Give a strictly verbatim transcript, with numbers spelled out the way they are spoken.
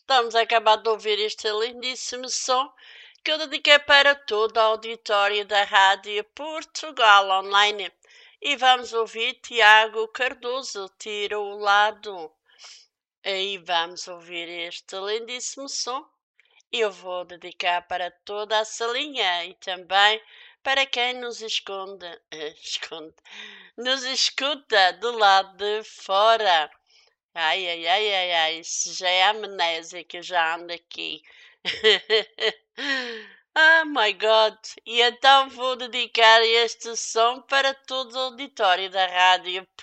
Estamos a acabar de ouvir este lindíssimo som que eu dediquei para todo o auditório da Rádio Portugal Online. E vamos ouvir Tiago Cardoso, Tira o Lado. E vamos ouvir este lindíssimo som. Eu vou dedicar para toda a salinha e também para quem nos esconde, eh, esconde, nos escuta do lado de fora. Ai, ai, ai, ai, ai, isso já é amnésia que eu já ando aqui. Oh my God! E então vou dedicar este som para todo o auditório da rádio